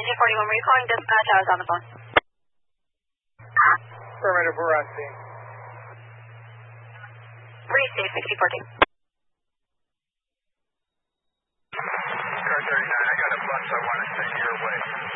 6041, were you calling dispatch? I was on the phone. Affirmative, we're on scene. Receive 6014. Car 39, I got a bus I want to send your way.